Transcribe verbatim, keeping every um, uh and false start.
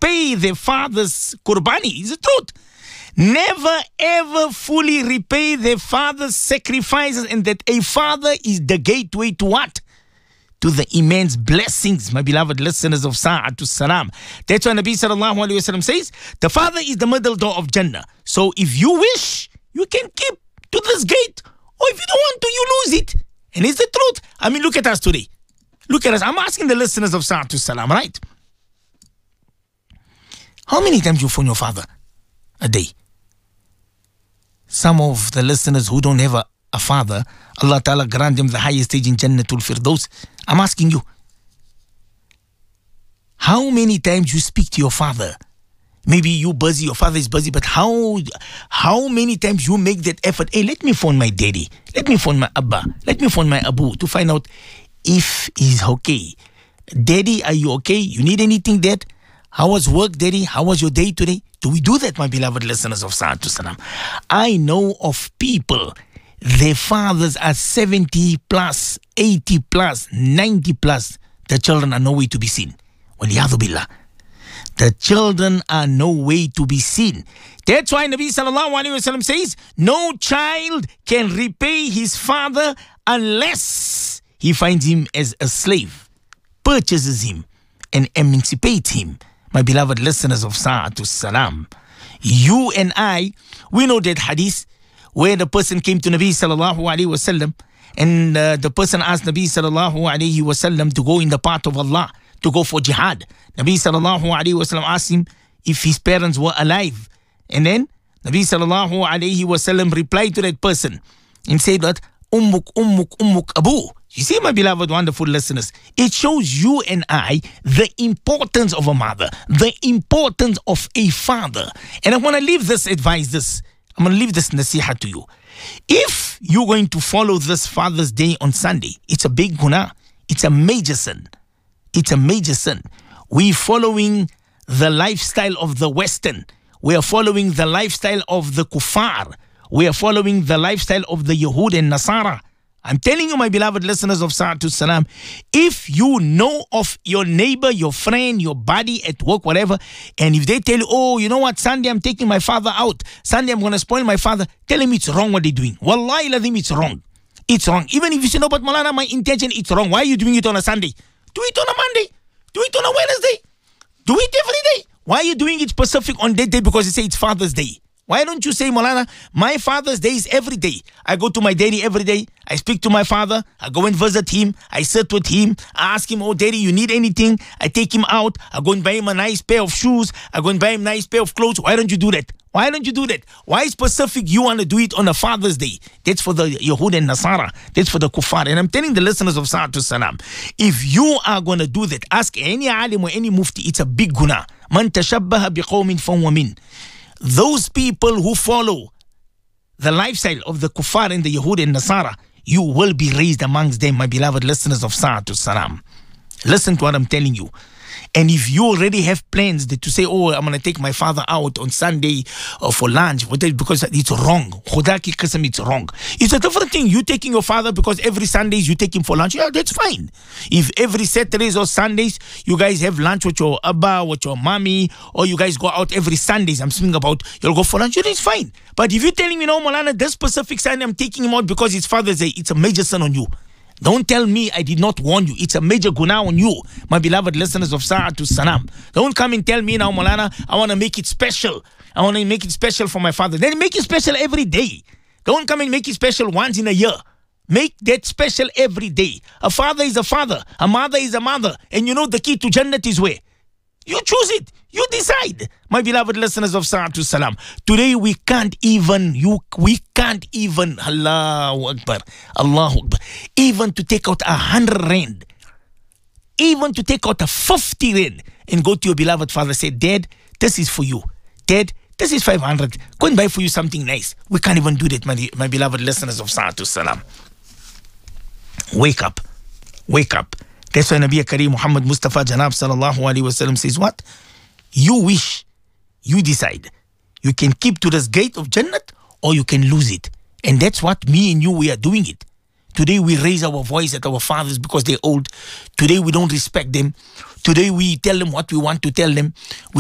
repay their father's qurbani. It's the truth. Never ever fully repay their father's sacrifices, and that a father is the gateway to what? To the immense blessings, my beloved listeners of Sa'atul Salam. That's why Nabi sallallahu alayhi wa sallam says, the father is the middle door of Jannah. So if you wish, you can keep to this gate. Or if you don't want to, you lose it. And it's the truth. I mean, look at us today. Look at us. I'm asking the listeners of Sa'atul Salam, right? How many times you phone your father a day? Some of the listeners who don't have a, a father, Allah Ta'ala grant them the highest stage in Jannatul Firdaus. I'm asking you, how many times you speak to your father? Maybe you busy, your father is busy, but how how many times you make that effort? Hey, let me phone my daddy. Let me phone my Abba. Let me phone my Abu to find out if he's okay. Daddy, are you okay? You need anything, Dad? How was work, Daddy? How was your day today? Do we do that, my beloved listeners of Sa'atul Salam? I know of people, their fathers are seventy plus, eighty plus, ninety plus. The children are nowhere to be seen. Waliyadhu billah. The children are no way to be seen. That's why Nabi sallallahu alayhi wa sallam says, no child can repay his father unless he finds him as a slave, purchases him, and emancipates him. My beloved listeners of Sa'atul Salam, you and I, we know that hadith where the person came to Nabi sallallahu alayhi wa sallam, and uh, the person asked Nabi sallallahu alayhi wa sallam to go in the path of Allah, to go for jihad. Nabi sallallahu alayhi wa sallam asked him if his parents were alive. And then Nabi sallallahu alayhi wa sallam replied to that person and said that, Ummuk, Ummuk, Ummuk Abu. You see, my beloved, wonderful listeners, it shows you and I the importance of a mother, the importance of a father. And I want to leave this advice, this, I'm going to leave this nasiha to you. If you're going to follow this Father's Day on Sunday, it's a big guna, it's a major sin. It's a major sin. We're following the lifestyle of the Western. We are following the lifestyle of the kuffar. We are following the lifestyle of the Yahud and Nasara. I'm telling you, my beloved listeners of Sa'atul Salam, if you know of your neighbor, your friend, your buddy at work, whatever, and if they tell you, oh, you know what, Sunday I'm taking my father out, Sunday I'm going to spoil my father, tell him it's wrong what they're doing. Wallahi ladhim, it's wrong. It's wrong. Even if you say, no, but Malana, my intention, it's wrong. Why are you doing it on a Sunday? Do it on a Monday. Do it on a Wednesday. Do it every day. Why are you doing it specific on that day? Because you say it's Father's Day. Why don't you say, Malana, my Father's Day is every day. I go to my daddy every day. I speak to my father. I go and visit him. I sit with him. I ask him, oh, daddy, you need anything? I take him out. I go and buy him a nice pair of shoes. I go and buy him a nice pair of clothes. Why don't you do that? Why don't you do that? Why specific you want to do it on a Father's Day? That's for the Yahud and Nasara. That's for the Kuffar. And I'm telling the listeners of Sa'atul Salam, if you are going to do that, ask any alim or any mufti, it's a big guna. Man tashabbaha biqawmin fahuwa min. Those people who follow the lifestyle of the Kuffar and the Yahud and Nasara, you will be raised amongst them, my beloved listeners of Sa'atul Salam. Listen to what I'm telling you. And if you already have plans that to say, oh, I'm going to take my father out on Sunday uh, for lunch, because it's wrong. Khuda ki qasam, it's wrong. It's a different thing. You taking your father because every Sundays you take him for lunch. Yeah, that's fine. If every Saturdays or Sundays you guys have lunch with your Abba, with your mommy, or you guys go out every Sundays, I'm speaking about, you'll go for lunch, it's fine. But if you're telling me, no, Malana, this specific Sunday I'm taking him out because it's Father's Day, it's a major sin on you. Don't tell me I did not warn you. It's a major guna on you, my beloved listeners of Sa'atul Salam. Don't come and tell me now, Malana, I want to make it special. I want to make it special for my father. Then make it special every day. Don't come and make it special once in a year. Make that special every day. A father is a father. A mother is a mother. And you know the key to Jannat is where? You choose it. You decide. My beloved listeners of Sa'atul Salam. Today we can't even, you, we can't even, Allahu Akbar, Allahu Akbar, even to take out a hundred rand, even to take out a fifty rand and go to your beloved father, say, Dad, this is for you. Dad, this is five hundred. Go and buy for you something nice. We can't even do that, my, my beloved listeners of Sa'atul Salam. Wake up. Wake up. That's why Nabi Kareem Muhammad Mustafa Janab sallallahu alayhi wa sallam says what? You wish, you decide. You can keep to this gate of Jannat or you can lose it. And that's what me and you, we are doing it. Today we raise our voice at our fathers because they're old. Today we don't respect them. Today we tell them what we want to tell them. We